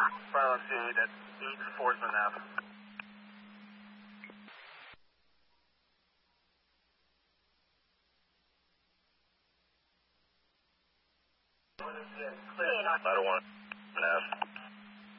Bravo 2, that's 8 Forsman Ave. I don't want an F.